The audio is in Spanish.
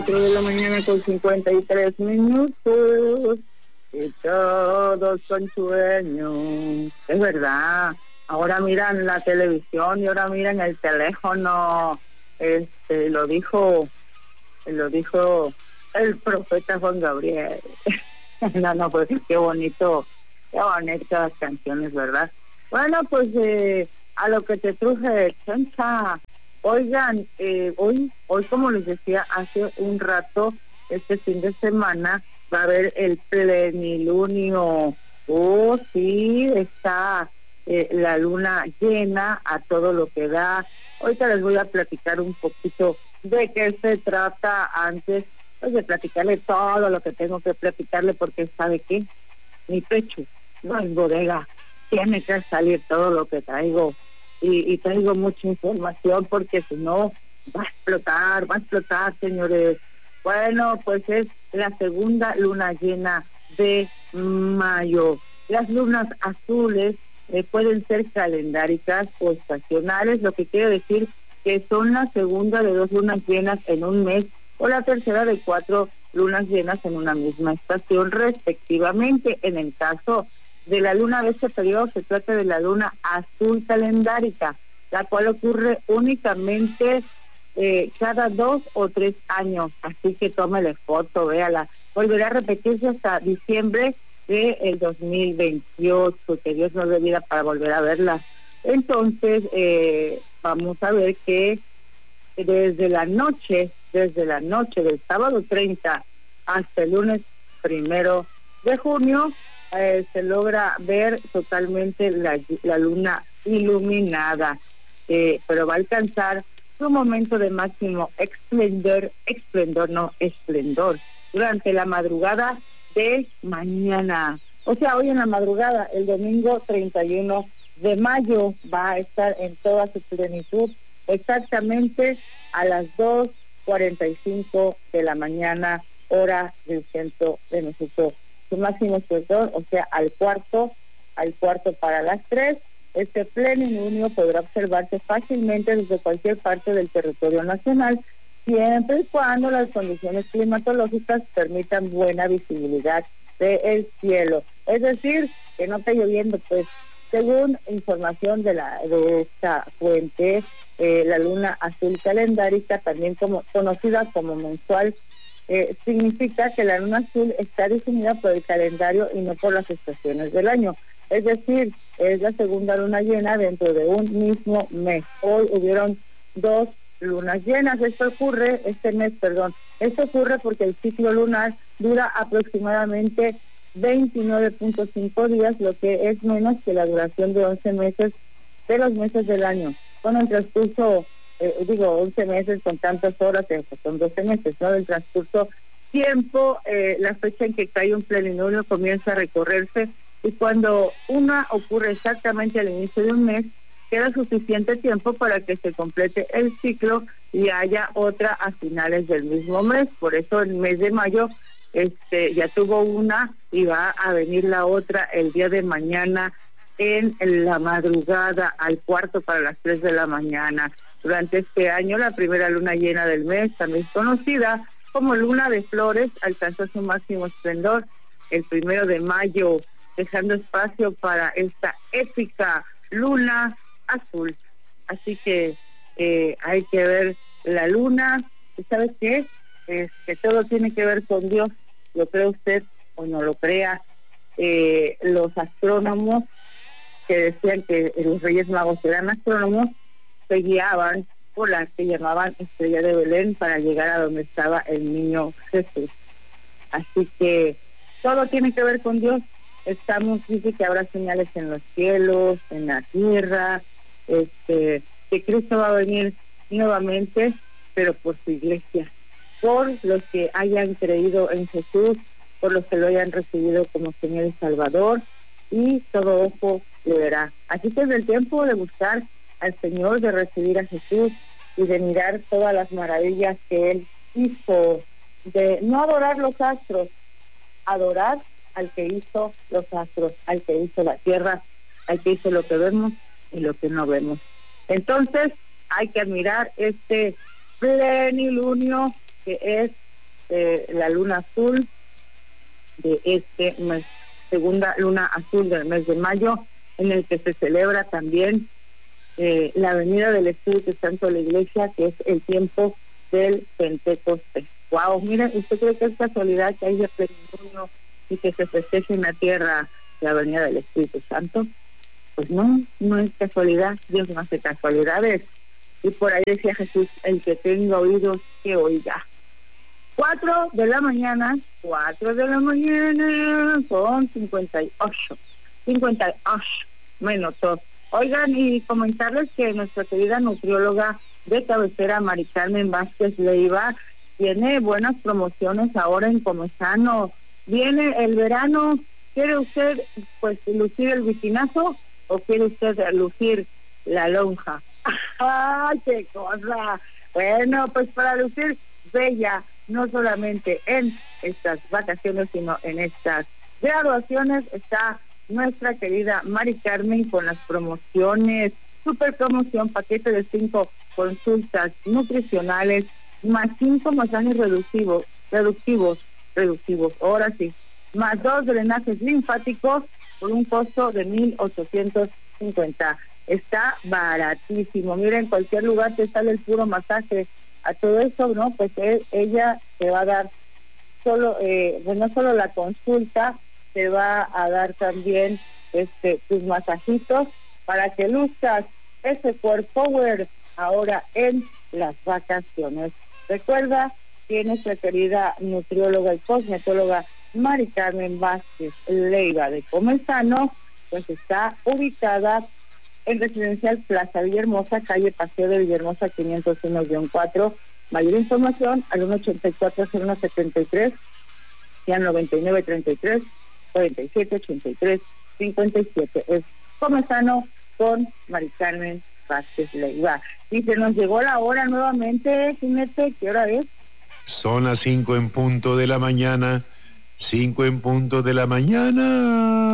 De la mañana con 53 minutos y todos con sueño. Es verdad, ahora miran la televisión y ahora miran el teléfono. Lo dijo el profeta Juan Gabriel. No, pues qué bonitas canciones, ¿verdad? Bueno, pues a lo que te truje, chancha. Oigan, hoy como les decía hace un rato, este fin de semana va a haber el plenilunio. Oh, sí, está la luna llena a todo lo que da. Ahorita les voy a platicar un poquito de qué se trata antes pues, de platicarle todo lo que tengo que platicarle, porque ¿sabe qué? Mi pecho no es bodega, tiene que salir todo lo que traigo. Y traigo mucha información porque si no va a explotar, señores. Bueno, pues es la segunda luna llena de mayo. Las lunas azules pueden ser calendáricas o estacionales, lo que quiere decir que son la segunda de 2 lunas llenas en un mes o la tercera de 4 lunas llenas en una misma estación, respectivamente. En el caso de la luna de este periodo se trata de la luna azul calendárica, la cual ocurre únicamente cada 2 o 3 años, así que tómele foto, véala. Volverá a repetirse hasta diciembre del 2028, que Dios nos dé vida para volver a verla. Entonces, vamos a ver que desde la noche del sábado 30 hasta el lunes 1 de junio, se logra ver totalmente la luna iluminada, pero va a alcanzar su momento de máximo esplendor durante la madrugada de mañana. O sea, hoy en la madrugada, el domingo 31 de mayo, va a estar en toda su plenitud, exactamente a las 2:45 de la mañana, hora del centro de México. Su máximo esplendor, o sea, al cuarto para las 3, este plenilunio podrá observarse fácilmente desde cualquier parte del territorio nacional, siempre y cuando las condiciones climatológicas permitan buena visibilidad del cielo. Es decir, que no está lloviendo, pues. Según información de esta fuente, la luna azul calendárica, también conocida como mensual, significa que la luna azul está definida por el calendario y no por las estaciones del año. Es decir, es la segunda luna llena dentro de un mismo mes. Hoy hubieron 2 lunas llenas. Esto ocurre porque el ciclo lunar dura aproximadamente 29.5 días, lo que es menos que la duración de 11 meses de los meses del año. Con el transcurso, 11 meses con tantas horas, son 12 meses, ¿no? Del transcurso tiempo, la fecha en que cae un plenilunio comienza a recorrerse, y cuando una ocurre exactamente al inicio de un mes, queda suficiente tiempo para que se complete el ciclo y haya otra a finales del mismo mes. Por eso el mes de mayo ya tuvo una y va a venir la otra el día de mañana en la madrugada al cuarto para las 3 de la mañana. Durante este año, la primera luna llena del mes, también conocida como luna de flores, alcanzó su máximo esplendor el 1 de mayo, dejando espacio para esta épica luna azul. Así que hay que ver la luna. ¿Y sabes qué? Que todo tiene que ver con Dios, lo cree usted o no lo crea. Los astrónomos que decían que los Reyes Magos eran astrónomos, se guiaban por la que llamaban estrella de Belén para llegar a donde estaba el niño Jesús. Así que todo tiene que ver con Dios. Dice que habrá señales en los cielos, en la tierra, que Cristo va a venir nuevamente, pero por su iglesia, por los que hayan creído en Jesús, por los que lo hayan recibido como Señor y Salvador, y todo ojo le verá. Así que es el tiempo de buscar al Señor, de recibir a Jesús y de mirar todas las maravillas que Él hizo, de no adorar los astros, adorar al que hizo los astros, al que hizo la tierra, al que hizo lo que vemos y lo que no vemos. Entonces hay que admirar este plenilunio, que es la luna azul de este mes, segunda luna azul del mes de mayo, en el que se celebra también la venida del Espíritu Santo a la iglesia, que es el tiempo del Pentecostés. Wow, miren, ¿usted cree que es casualidad que haya plenitud y que se festeje en la tierra la venida del Espíritu Santo? Pues no, no es casualidad, Dios no hace casualidades. Y por ahí decía Jesús, el que tenga oídos, que oiga. 4 de la mañana, son 58 minutos. Oigan, y comentarles que nuestra querida nutrióloga de cabecera, Mari Carmen Vázquez Leiva, tiene buenas promociones ahora en Comezano. Viene el verano, ¿quiere usted pues lucir el bikinazo o quiere usted lucir la lonja? ¡Ay, qué cosa! Bueno, pues para lucir bella, no solamente en estas vacaciones, sino en estas graduaciones, está nuestra querida Mari Carmen con las promociones, super promoción, paquete de 5 consultas nutricionales, más 5 masajes reductivos, ahora sí, más 2 drenajes linfáticos por un costo de 1,850. Está baratísimo. Miren, en cualquier lugar te sale el puro masaje. A todo eso, ¿no? Pues ella te va a dar solo, pues no solo la consulta, te va a dar también tus masajitos para que luzcas ese core power ahora en las vacaciones. Recuerda que nuestra querida nutrióloga y cosmetóloga Mari Carmen Vázquez Leiva de Comezano, pues está ubicada en Residencial Plaza Villahermosa, calle Paseo de Villahermosa 501-4. Mayor información al 184-0173 y al 9933-4783-57. Es Comezano con Mari Carmen Vázquez Leiva. Y se nos llegó la hora nuevamente, Jinete, ¿qué hora es? Son las 5 en punto de la mañana. 5 en punto de la mañana.